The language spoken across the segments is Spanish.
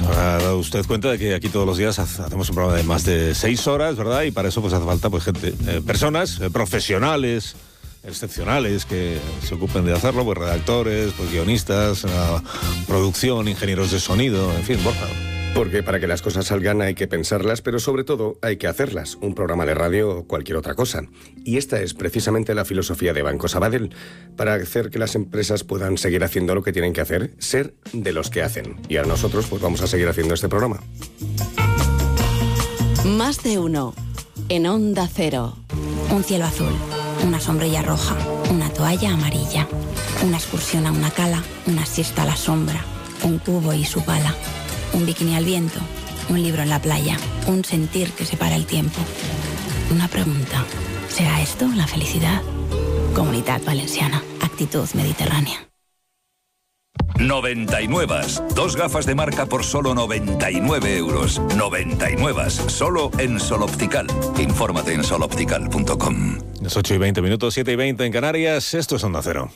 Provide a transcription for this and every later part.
Ha dado usted cuenta de que aquí todos los días hacemos un programa de más de 6 horas, ¿verdad? Y para eso pues hace falta pues gente, personas, profesionales, excepcionales que se ocupen de hacerlo, pues redactores, pues guionistas, producción, ingenieros de sonido, en fin, Borja. Porque para que las cosas salgan hay que pensarlas, pero sobre todo hay que hacerlas. Un programa de radio o cualquier otra cosa. Y esta es precisamente la filosofía de Banco Sabadell. Para hacer que las empresas puedan seguir haciendo lo que tienen que hacer, ser de los que hacen. Y a nosotros pues vamos a seguir haciendo este programa. Más de uno. En Onda Cero. Un cielo azul, una sombrilla roja, una toalla amarilla, una excursión a una cala, una siesta a la sombra, un cubo y su pala. Un bikini al viento, un libro en la playa, un sentir que separa el tiempo. Una pregunta, ¿será esto la felicidad? Comunidad Valenciana, actitud mediterránea. 99. 2 gafas de marca por solo 99 euros. 99. Solo en Sol Optical. Infórmate en soloptical.com. Es 8:20, 7:20 en Canarias. Esto es Onda Cero.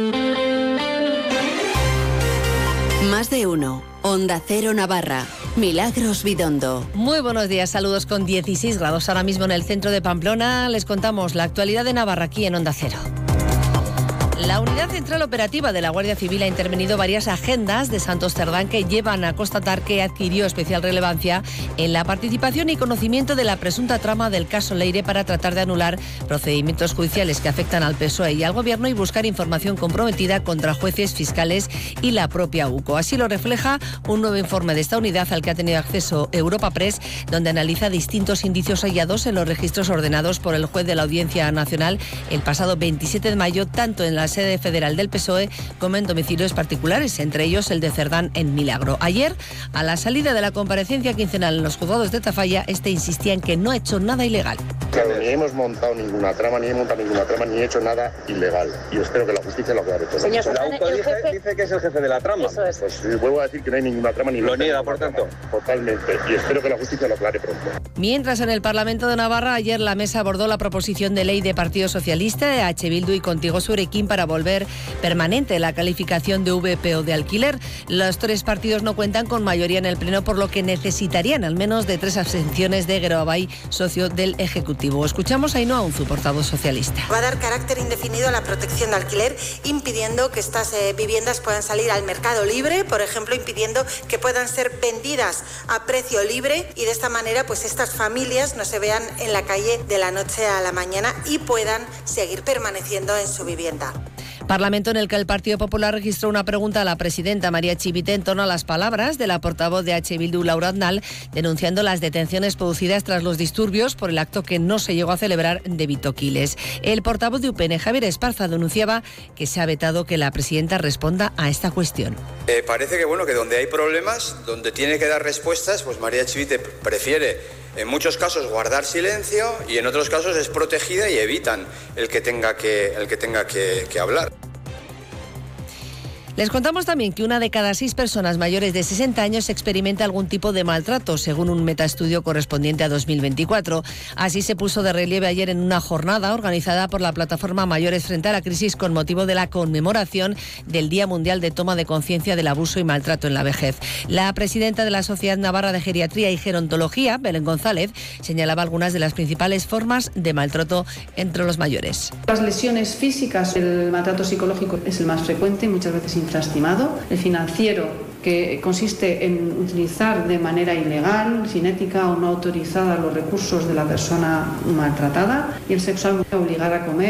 Más de uno. Onda Cero Navarra. Milagros Bidondo. Muy buenos días, saludos con 16 grados ahora mismo en el centro de Pamplona. Les contamos la actualidad de Navarra aquí en Onda Cero. La Unidad Central Operativa de la Guardia Civil ha intervenido varias agendas de Santos Cerdán que llevan a constatar que adquirió especial relevancia en la participación y conocimiento de la presunta trama del caso Leire para tratar de anular procedimientos judiciales que afectan al PSOE y al Gobierno y buscar información comprometida contra jueces, fiscales y la propia UCO. Así lo refleja un nuevo informe de esta unidad al que ha tenido acceso Europa Press, donde analiza distintos indicios hallados en los registros ordenados por el juez de la Audiencia Nacional el pasado 27 de mayo, tanto en la sede federal del PSOE como en domicilios particulares, entre ellos el de Cerdán en Milagro. Ayer, a la salida de la comparecencia quincenal en los juzgados de Tafalla, este insistía en que no ha hecho nada ilegal. Claro, ni hemos montado ninguna trama, ni he hecho nada ilegal. Y espero que la justicia lo aclare todo. Señor, la UCO dice que es el jefe de la trama. Eso es. Pues vuelvo a decir que no hay ninguna trama ni lo niega, por tanto. Totalmente. Y espero que la justicia lo aclare pronto. Mientras, en el Parlamento de Navarra, ayer la mesa abordó la proposición de ley de Partido Socialista, EH Bildu y Contigo Surekin para volver permanente la calificación de VPO de alquiler. Los 3 partidos no cuentan con mayoría en el Pleno, por lo que necesitarían al menos de 3 abstenciones de Geroabay, socio del Ejecutivo. Escuchamos a Ainhoa Unzu, portavoz socialista. Va a dar carácter indefinido a la protección de alquiler, impidiendo que estas viviendas puedan salir al mercado libre, por ejemplo, impidiendo que puedan ser vendidas a precio libre y de esta manera pues estas familias no se vean en la calle de la noche a la mañana y puedan seguir permaneciendo en su vivienda. Parlamento en el que el Partido Popular registró una pregunta a la presidenta María Chivite en torno a las palabras de la portavoz de H. Bildu, Laura Aznal, denunciando las detenciones producidas tras los disturbios por el acto que no se llegó a celebrar de Vitoquiles. El portavoz de UPN, Javier Esparza, denunciaba que se ha vetado que la presidenta responda a esta cuestión. Parece que donde hay problemas, donde tiene que dar respuestas, pues María Chivite prefiere en muchos casos guardar silencio y en otros casos es protegida y evitan el que tenga que hablar. Les contamos también que 1 de cada 6 personas mayores de 60 años experimenta algún tipo de maltrato, según un metaestudio correspondiente a 2024. Así se puso de relieve ayer en una jornada organizada por la plataforma Mayores frente a la crisis con motivo de la conmemoración del Día Mundial de Toma de Conciencia del Abuso y Maltrato en la Vejez. La presidenta de la Sociedad Navarra de Geriatría y Gerontología, Belén González, señalaba algunas de las principales formas de maltrato entre los mayores. Las lesiones físicas, el maltrato psicológico es el más frecuente, muchas veces infraestimado. El financiero, que consiste en utilizar de manera ilegal, sin ética o no autorizada los recursos de la persona maltratada. Y el sexual, obligar a comer.